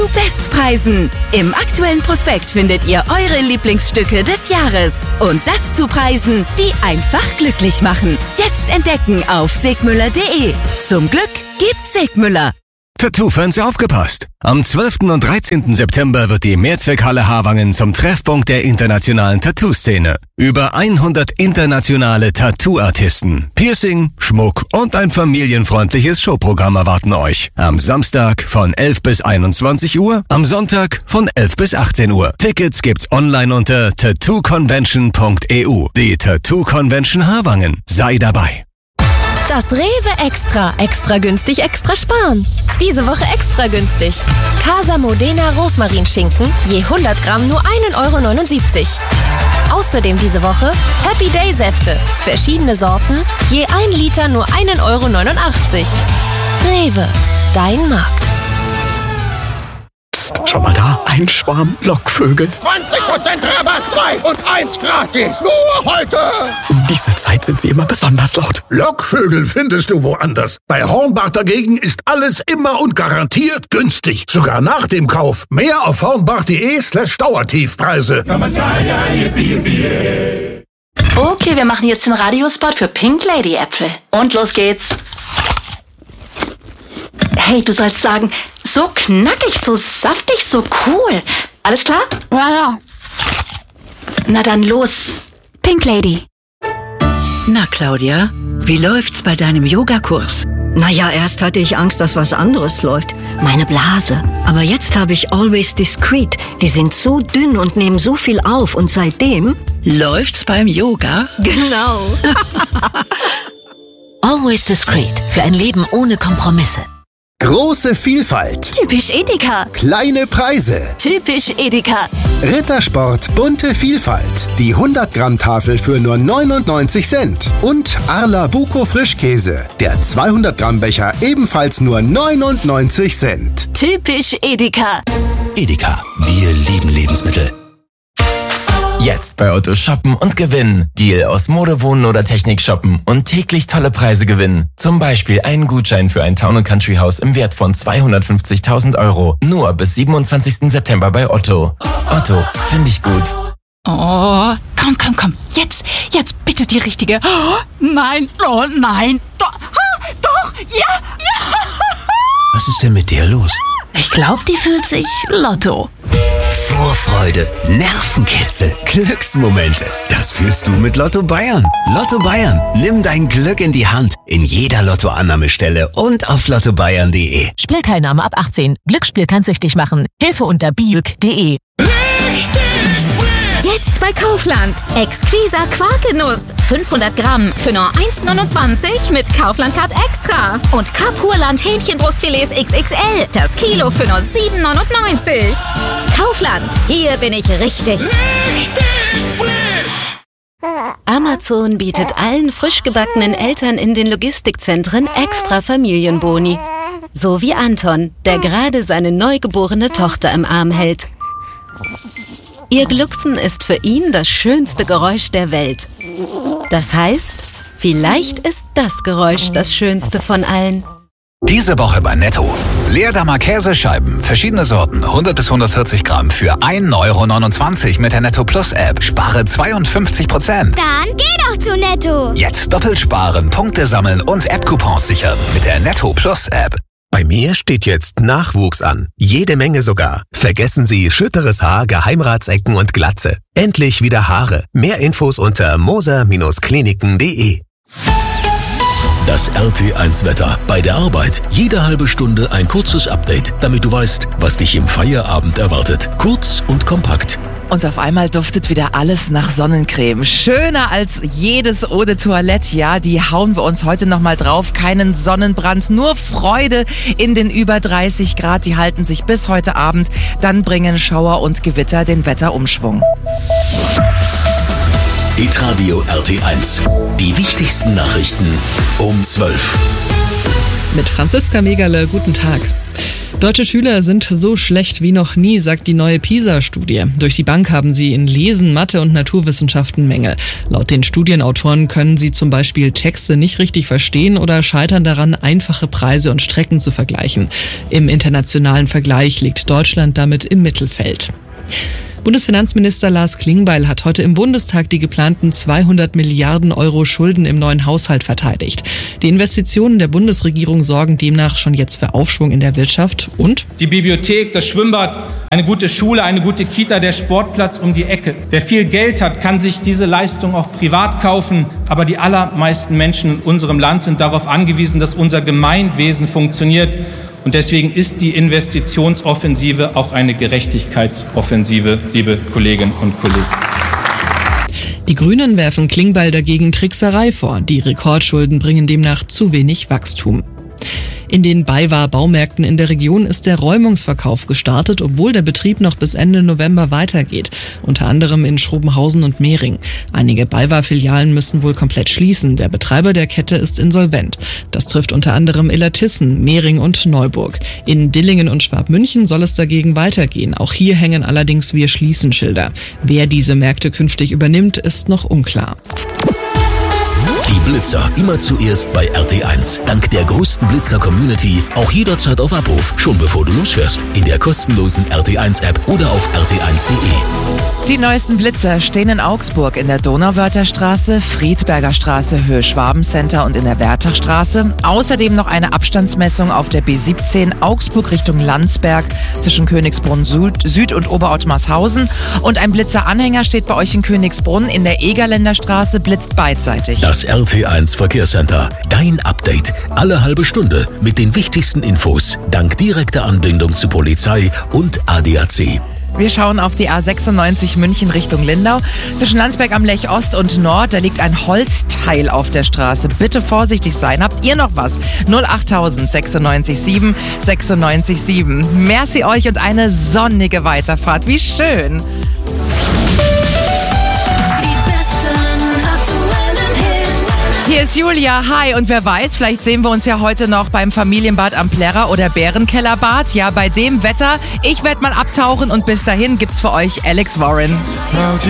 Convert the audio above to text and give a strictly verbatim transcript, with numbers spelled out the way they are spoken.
Bestpreisen. Im aktuellen Prospekt findet ihr eure Lieblingsstücke des Jahres. Und das zu Preisen, die einfach glücklich machen. Jetzt entdecken auf segmüller punkt de. Zum Glück gibt's Segmüller. Tattoo-Fans aufgepasst! Am zwölften und dreizehnten September wird die Mehrzweckhalle Havangen zum Treffpunkt der internationalen Tattoo-Szene. Über hundert internationale Tattoo-Artisten, Piercing, Schmuck und ein familienfreundliches Showprogramm erwarten euch. Am Samstag von elf bis einundzwanzig Uhr, am Sonntag von elf bis achtzehn Uhr. Tickets gibt's online unter tattoo convention punkt e u. Die Tattoo Convention Havangen. Sei dabei! Das Rewe Extra. Extra günstig, extra sparen. Diese Woche extra günstig. Casa Modena Rosmarinschinken, je hundert Gramm nur ein Euro neunundsiebzig. Außerdem diese Woche Happy Day Säfte. Verschiedene Sorten, je ein Liter nur ein Euro neunundachtzig. Rewe, dein Markt. Psst, schau mal da, ein Schwarm Lockvögel. zwanzig Prozent Rabatt, zwei und eins gratis. Nur heute. Um diese Zeit sind sie immer besonders laut. Lockvögel findest du woanders. Bei Hornbach dagegen ist alles immer und garantiert günstig. Sogar nach dem Kauf. Mehr auf hornbach.de slash Dauertiefpreise. Okay, wir machen jetzt den Radiospot für Pink Lady Äpfel. Und los geht's. Hey, du sollst sagen, so knackig, so saftig, so cool. Alles klar? Ja, ja. Na dann los. Pink Lady. Na, Claudia, wie läuft's bei deinem Yogakurs? Naja, erst hatte ich Angst, dass was anderes läuft. Meine Blase. Aber jetzt habe ich Always Discreet. Die sind so dünn und nehmen so viel auf. Und seitdem... Läuft's beim Yoga? Genau. Always Discreet. Für ein Leben ohne Kompromisse. Große Vielfalt. Typisch Edeka. Kleine Preise. Typisch Edeka. Rittersport bunte Vielfalt. Die hundert Gramm Tafel für nur neunundneunzig Cent. Und Arla Buko Frischkäse. Der zweihundert Gramm Becher ebenfalls nur neunundneunzig Cent. Typisch Edeka. Edeka. Wir lieben Lebensmittel. Jetzt bei Otto shoppen und gewinnen. Deal aus Mode, Wohnen oder Technik shoppen und täglich tolle Preise gewinnen. Zum Beispiel einen Gutschein für ein Town and Country Haus im Wert von zweihundertfünfzigtausend Euro. Nur bis siebenundzwanzigsten September bei Otto. Otto, finde ich gut. Oh, komm, komm, komm. Jetzt, jetzt bitte die richtige. Oh, nein, oh nein. Doch, oh, doch, ja, ja. Was ist denn mit der los? Ich glaube, die fühlt sich Lotto. Vorfreude, Nervenkitzel, Glücksmomente. Das fühlst du mit Lotto Bayern. Lotto Bayern. Nimm dein Glück in die Hand. In jeder Lottoannahmestelle und auf lotto bayern punkt de. Spielteilnahme ab achtzehn. Glücksspiel kann süchtig machen. Hilfe unter biuk punkt de. Jetzt bei Kaufland. Exquiser Quarkenuss. fünfhundert Gramm für nur eins neunundzwanzig mit Kaufland-Card Extra. Und Kapurland Hähnchenbrustfilets X X L. Das Kilo für nur sieben neunundneunzig. Kaufland. Hier bin ich richtig. Richtig frisch. Amazon bietet allen frisch gebackenen Eltern in den Logistikzentren extra Familienboni. So wie Anton, der gerade seine neugeborene Tochter im Arm hält. Ihr Glucksen ist für ihn das schönste Geräusch der Welt. Das heißt, vielleicht ist das Geräusch das schönste von allen. Diese Woche bei Netto. Leerdammer Käsescheiben, verschiedene Sorten, hundert bis hundertvierzig Gramm für ein Euro neunundzwanzig mit der Netto Plus App. Spare zweiundfünfzig Prozent. Dann geh doch zu Netto. Jetzt doppelt sparen, Punkte sammeln und App-Coupons sichern mit der Netto Plus App. Bei mir steht jetzt Nachwuchs an. Jede Menge sogar. Vergessen Sie schütteres Haar, Geheimratsecken und Glatze. Endlich wieder Haare. Mehr Infos unter moser Kliniken punkt de. Das R T eins Wetter. Bei der Arbeit jede halbe Stunde ein kurzes Update, damit du weißt, was dich im Feierabend erwartet. Kurz und kompakt. Und auf einmal duftet wieder alles nach Sonnencreme. Schöner als jedes Eau de Toilette. Ja, die hauen wir uns heute nochmal drauf. Keinen Sonnenbrand, nur Freude in den über dreißig Grad. Die halten sich bis heute Abend. Dann bringen Schauer und Gewitter den Wetterumschwung. Hitradio R T eins. Die wichtigsten Nachrichten um zwölf. Mit Franziska Megerle, guten Tag. Deutsche Schüler sind so schlecht wie noch nie, sagt die neue PISA-Studie. Durch die Bank haben sie in Lesen, Mathe und Naturwissenschaften Mängel. Laut den Studienautoren können sie zum Beispiel Texte nicht richtig verstehen oder scheitern daran, einfache Preise und Strecken zu vergleichen. Im internationalen Vergleich liegt Deutschland damit im Mittelfeld. Bundesfinanzminister Lars Klingbeil hat heute im Bundestag die geplanten zweihundert Milliarden Euro Schulden im neuen Haushalt verteidigt. Die Investitionen der Bundesregierung sorgen demnach schon jetzt für Aufschwung in der Wirtschaft und die Bibliothek, das Schwimmbad, eine gute Schule, eine gute Kita, der Sportplatz um die Ecke. Wer viel Geld hat, kann sich diese Leistung auch privat kaufen. Aber die allermeisten Menschen in unserem Land sind darauf angewiesen, dass unser Gemeinwesen funktioniert. Und deswegen ist die Investitionsoffensive auch eine Gerechtigkeitsoffensive, liebe Kolleginnen und Kollegen. Die Grünen werfen Klingbeil dagegen Trickserei vor. Die Rekordschulden bringen demnach zu wenig Wachstum. In den BayWa-Baumärkten in der Region ist der Räumungsverkauf gestartet, obwohl der Betrieb noch bis Ende November weitergeht. Unter anderem in Schrobenhausen und Mehring. Einige BayWa-Filialen müssen wohl komplett schließen. Der Betreiber der Kette ist insolvent. Das trifft unter anderem Illertissen, Mehring und Neuburg. In Dillingen und Schwabmünchen soll es dagegen weitergehen. Auch hier hängen allerdings Wir schließen Schilder. Wer diese Märkte künftig übernimmt, ist noch unklar. Die Blitzer immer zuerst bei R T eins. Dank der größten Blitzer-Community auch jederzeit auf Abruf, schon bevor du losfährst. In der kostenlosen R T eins App oder auf r t eins punkt de. Die neuesten Blitzer stehen in Augsburg in der Donauwörtherstraße, Friedberger Straße, Höhe Schwabencenter und in der Bertachstraße. Außerdem noch eine Abstandsmessung auf der B siebzehn Augsburg Richtung Landsberg zwischen Königsbrunn Süd und Oberottmarshausen. Und ein Blitzeranhänger steht bei euch in Königsbrunn in der Egerländer Straße, blitzt beidseitig. Das R T eins Verkehrscenter. Dein Update. Alle halbe Stunde mit den wichtigsten Infos. Dank direkter Anbindung zu Polizei und A D A C. Wir schauen auf die A sechsundneunzig München Richtung Lindau. Zwischen Landsberg am Lech Ost und Nord, da liegt ein Holzteil auf der Straße. Bitte vorsichtig sein. Habt ihr noch was? null achttausend sechsundneunzig sieben sechsundneunzig sieben. Merci euch und eine sonnige Weiterfahrt. Wie schön. Hier ist Julia, hi, und wer weiß, vielleicht sehen wir uns ja heute noch beim Familienbad am Plärrer oder Bärenkellerbad. Ja, bei dem Wetter, ich werde mal abtauchen und bis dahin gibt's für euch Alex Warren.